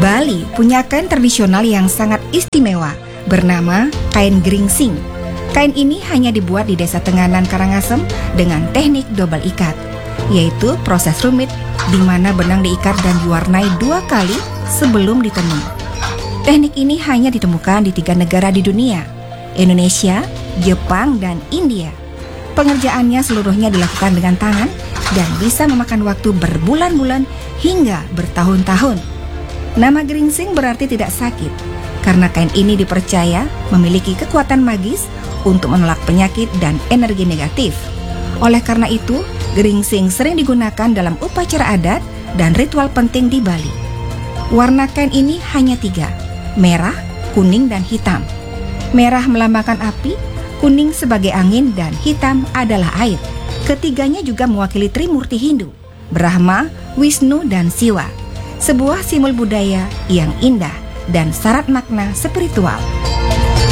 Bali punya kain tradisional yang sangat istimewa bernama kain geringsing. Kain ini hanya dibuat di Desa Tenganan, Karangasem dengan teknik double ikat, yaitu proses rumit di mana benang diikat dan diwarnai 2 kali sebelum ditenun. Teknik ini hanya ditemukan di 3 negara di dunia, Indonesia, Jepang, dan India. Pengerjaannya seluruhnya dilakukan dengan tangan dan bisa memakan waktu berbulan-bulan hingga bertahun-tahun. Nama geringsing berarti tidak sakit, karena kain ini dipercaya memiliki kekuatan magis untuk menolak penyakit dan energi negatif. Oleh karena itu, geringsing sering digunakan dalam upacara adat dan ritual penting di Bali. Warna kain ini hanya 3, merah, kuning, dan hitam. Merah melambangkan api, kuning sebagai angin, dan hitam adalah air. Ketiganya juga mewakili Trimurti Hindu, Brahma, Wisnu, dan Siwa. Sebuah simbol budaya yang indah dan syarat makna spiritual.